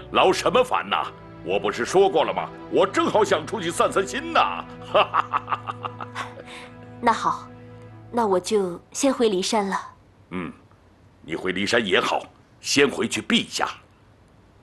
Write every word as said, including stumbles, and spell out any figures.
劳什么烦呐？我不是说过了吗？我正好想出去散散心呐。哈哈哈哈哈。 那好，那我就先回骊山了。 嗯，你回骊山也好，先回去避下。